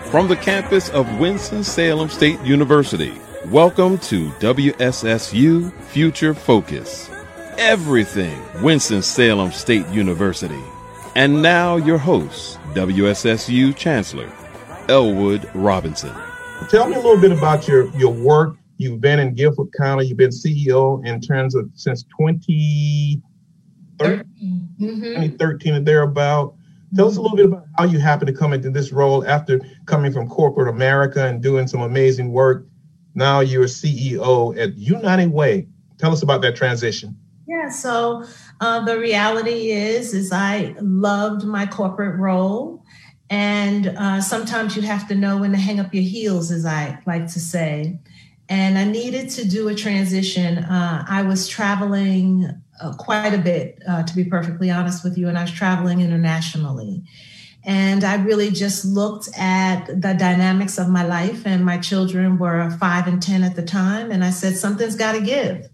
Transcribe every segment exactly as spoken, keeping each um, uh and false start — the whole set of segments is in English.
From the campus of Winston-Salem State University, welcome to W S S U Future Focus. Everything Winston-Salem State University. And now your host, W S S U Chancellor, Elwood Robinson. Tell me a little bit about your, your work. You've been in Guilford County. You've been C E O in terms of since twenty thirteen, mm-hmm. twenty thirteen and thereabout. Tell us a little bit about how you happened to come into this role after coming from corporate America and doing some amazing work. Now you're C E O at United Way. Tell us about that transition. Yeah, so uh, the reality is, is I loved my corporate role. And uh, sometimes you have to know when to hang up your heels, as I like to say. And I needed to do a transition. Uh, I was traveling uh, quite a bit, uh, to be perfectly honest with you, and I was traveling internationally. And I really just looked at the dynamics of my life, and my children were five and ten at the time. And I said, something's got to give.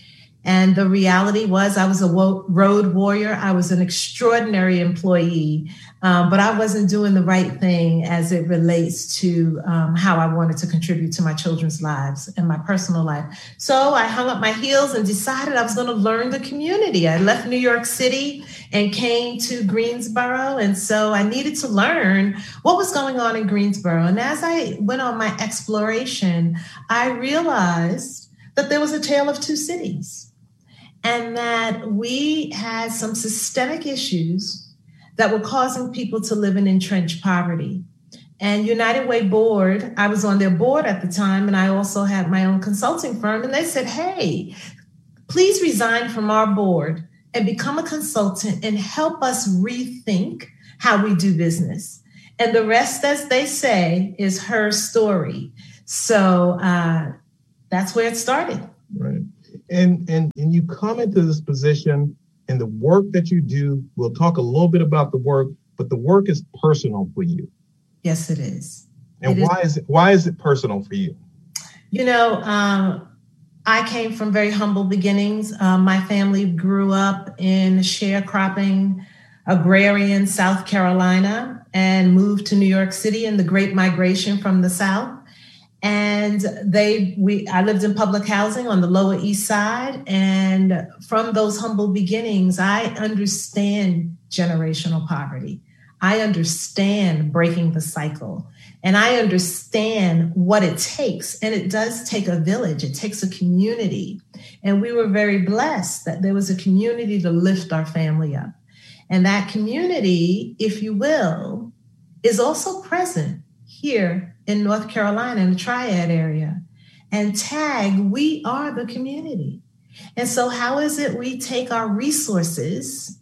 And the reality was I was a wo- road warrior. I was an extraordinary employee, um, but I wasn't doing the right thing as it relates to um, how I wanted to contribute to my children's lives and my personal life. So I hung up my heels and decided I was going to learn the community. I left New York City and came to Greensboro. And so I needed to learn what was going on in Greensboro. And as I went on my exploration, I realized that there was a tale of two cities. And that we had some systemic issues that were causing people to live in entrenched poverty. And United Way Board, I was on their board at the time, and I also had my own consulting firm. And they said, hey, please resign from our board and become a consultant and help us rethink how we do business. And the rest, as they say, is her story. So uh, that's where it started. Right. And, and and you come into this position and the work that you do, we'll talk a little bit about the work, but the work is personal for you. Yes, it is. And it why is. is it why is it personal for you? You know, um, I came from very humble beginnings. Um, my family grew up in sharecropping, agrarian South Carolina, and moved to New York City in the Great Migration from the South. And they, we, I lived in public housing on the Lower East Side. And from those humble beginnings, I understand generational poverty. I understand breaking the cycle. And I understand what it takes. And it does take a village. It takes a community. And we were very blessed that there was a community to lift our family up. And that community, if you will, is also present here in North Carolina, in the Triad area. And TAG, we are the community. And so how is it we take our resources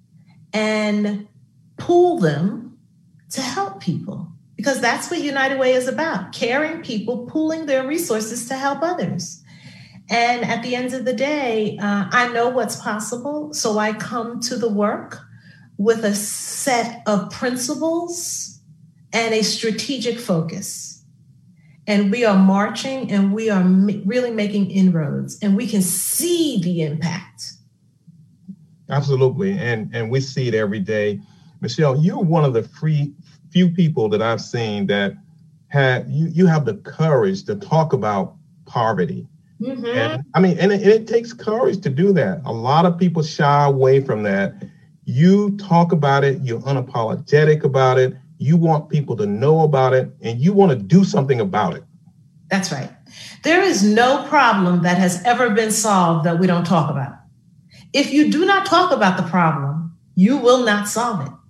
and pool them to help people? Because that's what United Way is about, caring people, pooling their resources to help others. And at the end of the day, uh, I know what's possible. So I come to the work with a set of principles and a strategic focus. And we are marching and we are m- really making inroads, and we can see the impact. Absolutely. And, and we see it every day. Michelle, you're one of the free, few people that I've seen that have, you, you have the courage to talk about poverty. Mm-hmm. And I mean, and it, and it takes courage to do that. A lot of people shy away from that. You talk about it. You're unapologetic about it. You want people to know about it, and you want to do something about it. That's right. There is no problem that has ever been solved that we don't talk about. If you do not talk about the problem, you will not solve it.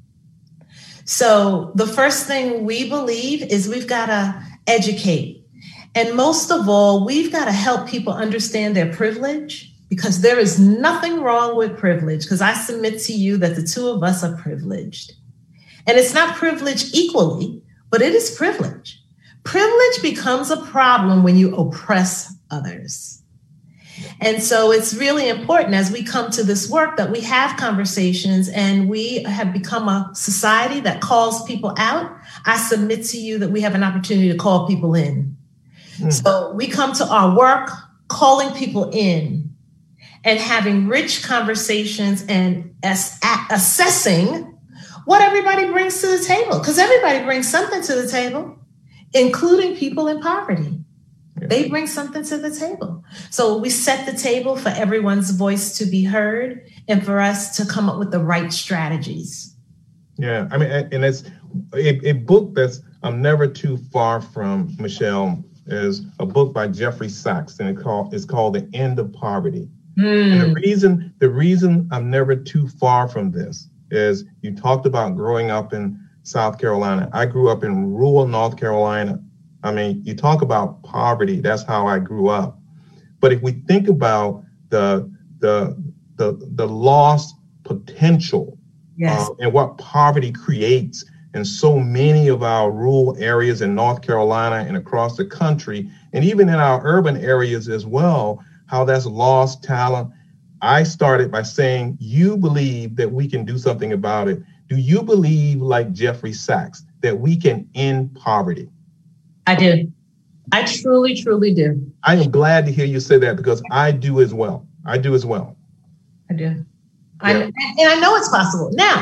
So the first thing we believe is we've got to educate. And most of all, we've got to help people understand their privilege, because there is nothing wrong with privilege, because I submit to you that the two of us are privileged. And it's not privilege equally, but it is privilege. Privilege becomes a problem when you oppress others. And so it's really important as we come to this work that we have conversations, and we have become a society that calls people out. I submit to you that we have an opportunity to call people in. Mm. So we come to our work calling people in and having rich conversations and as, assessing what everybody brings to the table, because everybody brings something to the table. including people in poverty. They bring something to the table. So we set the table for everyone's voice to be heard and for us to come up with the right strategies. Yeah, I mean, and it's a, a book that's I'm never too far from, Michelle, is a book by Jeffrey Sachs, and it called, it's called The End of Poverty. Mm. And the reason, the reason I'm never too far from this is you talked about growing up in South Carolina. I grew up in rural North Carolina. I mean, you talk about poverty, that's how I grew up. But if we think about the the the, the lost potential, yes. uh, and what poverty creates in so many of our rural areas in North Carolina and across the country, and even in our urban areas as well, how that's lost talent. I started by saying, you believe that we can do something about it. Do you believe, like Jeffrey Sachs, that we can end poverty? I do. I truly, truly do. I am glad to hear you say that because I do as well. I do as well. I do. Yeah. I, and I know it's possible. Now,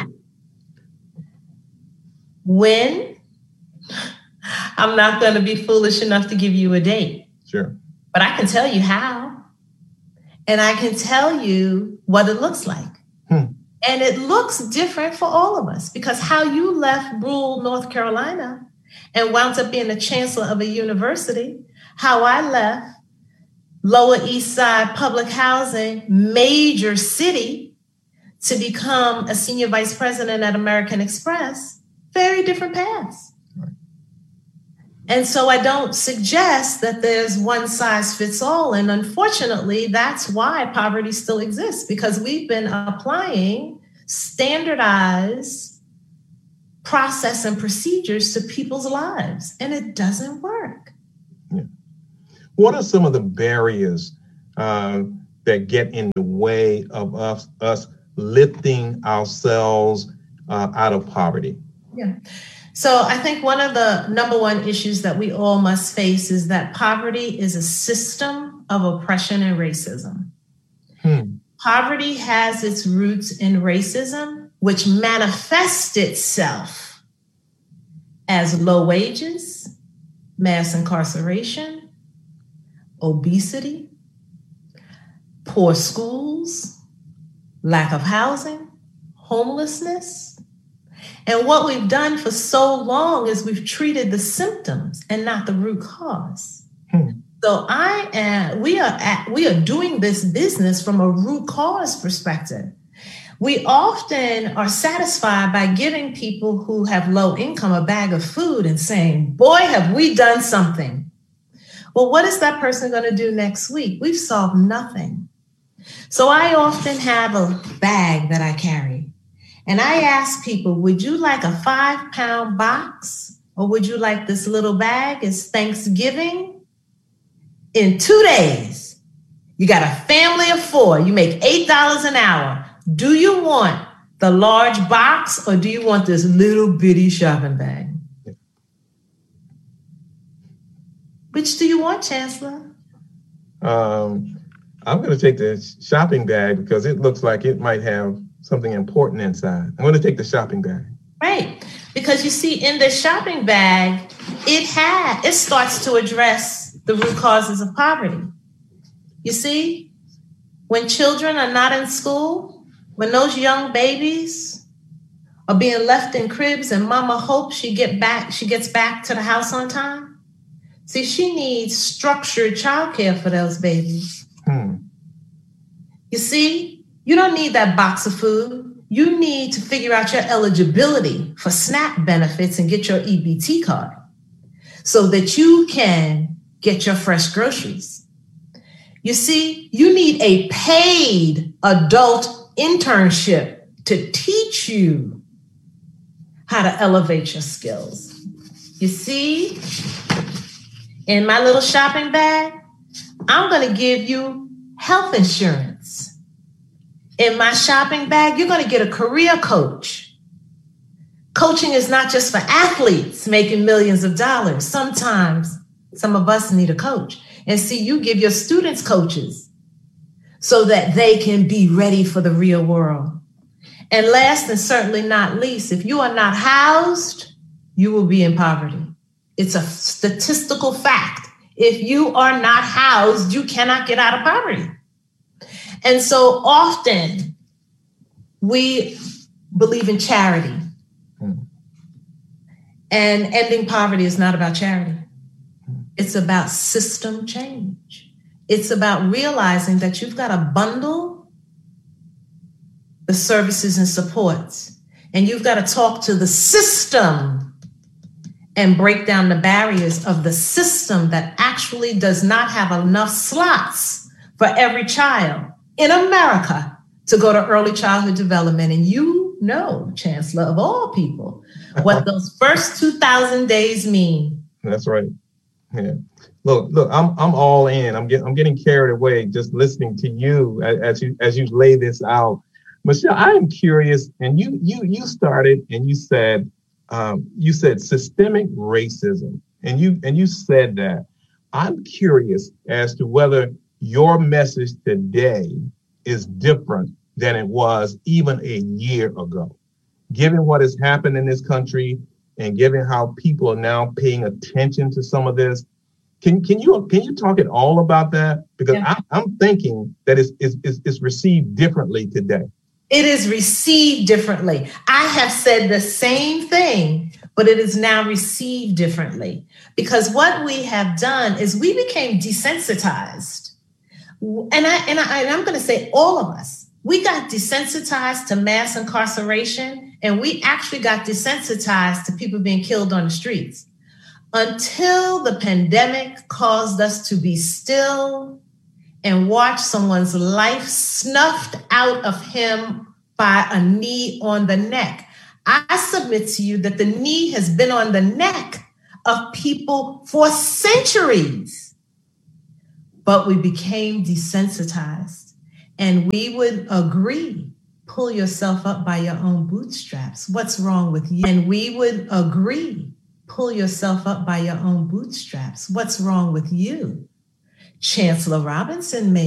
when, I'm not going to be foolish enough to give you a date. Sure. But I can tell you how. And I can tell you what it looks like. Hmm. And it looks different for all of us because how you left rural North Carolina and wound up being the chancellor of a university, how I left Lower East Side public housing, major city, to become a senior vice president at American Express, very different paths. Right. And so I don't suggest that there's one size fits all. And unfortunately, that's why poverty still exists, because we've been applying standardized process and procedures to people's lives, and it doesn't work. Yeah. What are some of the barriers uh, that get in the way of us, us lifting ourselves uh, out of poverty? Yeah. So I think one of the number one issues that we all must face is that poverty is a system of oppression and racism. Hmm. Poverty has its roots in racism, which manifests itself as low wages, mass incarceration, obesity, poor schools, lack of housing, homelessness. And what we've done for so long is we've treated the symptoms and not the root cause. Hmm. So I am, we are at, we are doing this business from a root cause perspective. We often are satisfied by giving people who have low income a bag of food and saying, boy, have we done something. Well, what is that person going to do next week? We've solved nothing. So I often have a bag that I carry. And I ask people, would you like a five pound box or would you like this little bag? It's Thanksgiving. In two days, you got a family of four. You make eight dollars an hour. Do you want the large box or do you want this little bitty shopping bag? Which do you want, Chancellor? Um, I'm going to take the shopping bag because it looks like it might have something important inside. I'm going to take the shopping bag. Right. Because you see, in the shopping bag, it had, it starts to address the root causes of poverty. You see, when children are not in school, when those young babies are being left in cribs and mama hopes she get back, she gets back to the house on time. See, she needs structured childcare for those babies. Hmm. You see, you don't need that box of food. You need to figure out your eligibility for SNAP benefits and get your E B T card so that you can get your fresh groceries. You see, you need a paid adult internship to teach you how to elevate your skills. You see, in my little shopping bag, I'm going to give you health insurance. In my shopping bag, you're going to get a career coach. Coaching is not just for athletes making millions of dollars. Sometimes some of us need a coach. And see, you give your students coaches so that they can be ready for the real world. And last and certainly not least, if you are not housed, you will be in poverty. It's a statistical fact. If you are not housed, you cannot get out of poverty. And so often we believe in charity. Hmm. And ending poverty is not about charity. It's about system change. It's about realizing that you've got to bundle the services and supports, and you've got to talk to the system and break down the barriers of the system that actually does not have enough slots for every child in America to go to early childhood development. And you know, Chancellor, of all people, what those first two thousand days mean. That's right. Yeah. Look, look, I'm I'm all in. I'm getting I'm getting carried away just listening to you as, as you as you lay this out. Michelle, I am curious, and you you you started and you said um, you said systemic racism, and you and you said that. I'm curious as to whether your message today is different than it was even a year ago, given what has happened in this country and given how people are now paying attention to some of this. Can can you can you talk at all about that? Because yeah. I, I'm thinking that it's, it's, it's received differently today. It is received differently. I have said the same thing, but it is now received differently. Because what we have done is we became desensitized. And, I, and, I, and I'm going to say all of us, we got desensitized to mass incarceration, and we actually got desensitized to people being killed on the streets. Until the pandemic caused us to be still and watch someone's life snuffed out of him by a knee on the neck. I submit to you that the knee has been on the neck of people for centuries, but we became desensitized, and we would agree, pull yourself up by your own bootstraps. What's wrong with you? And we would agree, pull yourself up by your own bootstraps. What's wrong with you? Chancellor Robinson may